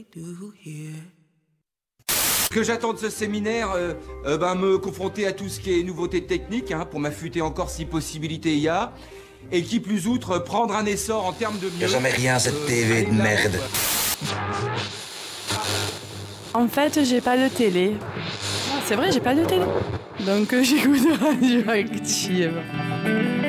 Ce que j'attends de ce séminaire, me confronter à tout ce qui est nouveauté technique, pour m'affûter encore si possibilité y a. Et qui plus outre, prendre un essor en termes de mieux. Y'a jamais rien cette TV de merde. En fait, j'ai pas de télé. C'est vrai, j'ai pas de télé. Donc j'écoute Radioactive.